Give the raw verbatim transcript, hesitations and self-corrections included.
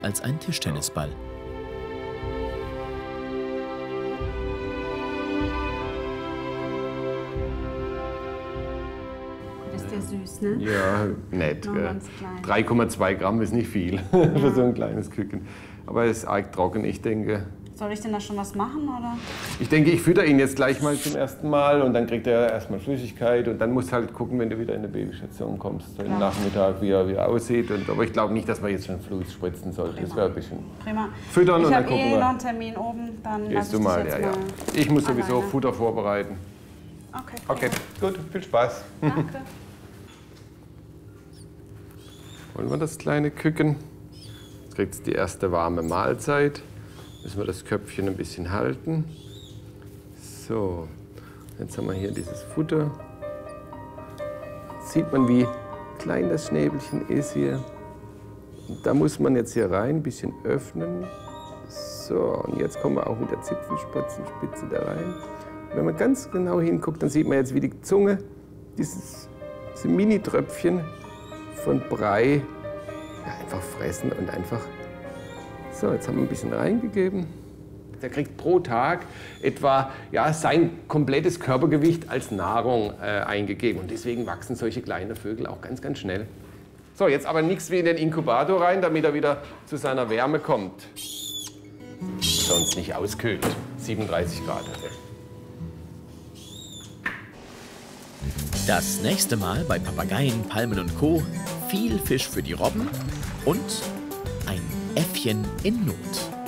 als ein Tischtennisball. Das ist ja süß, ne? Ja, nett. Nur ganz klein. drei Komma zwei Gramm ist nicht viel für so ein kleines Küken. Aber es ist arg trocken, ich denke. Soll ich denn da schon was machen, oder? Ich denke, ich fütter ihn jetzt gleich mal zum ersten Mal und dann kriegt er erstmal Flüssigkeit und dann musst du halt gucken, wenn du wieder in eine Babystation kommst, so im Nachmittag, wie er, wie er aussieht. Und, aber ich glaube nicht, dass man jetzt schon Fluid spritzen sollte. Prima. Das wäre ein bisschen Prima. füttern ich und dann Ich gucken habe eh wir. noch einen Termin oben, dann lass Gehst ich du mal, dich jetzt ja, ja. mal Ich muss sowieso alleine. Futter vorbereiten. Okay, Okay, gut, viel Spaß. danke. Wollen wir das kleine Küken? Jetzt kriegt es die erste warme Mahlzeit. Müssen wir das Köpfchen ein bisschen halten. So, jetzt haben wir hier dieses Futter. Jetzt sieht man, wie klein das Schnäbelchen ist hier. Und da muss man jetzt hier rein, ein bisschen öffnen. So, und jetzt kommen wir auch mit der Zipfelspitzenspitze da rein. Wenn man ganz genau hinguckt, dann sieht man jetzt, wie die Zunge dieses, diese Mini-Tröpfchen von Brei ja, einfach fressen und einfach. So, jetzt haben wir ein bisschen reingegeben. Der kriegt pro Tag etwa ja, sein komplettes Körpergewicht als Nahrung äh, eingegeben. Und deswegen wachsen solche kleinen Vögel auch ganz, ganz schnell. So, jetzt aber nichts wie in den Inkubator rein, damit er wieder zu seiner Wärme kommt. Sonst nicht auskühlt. siebenunddreißig Grad hat er. Das nächste Mal bei Papageien, Palmen und Co. viel Fisch für die Robben und ein Äffchen in Not.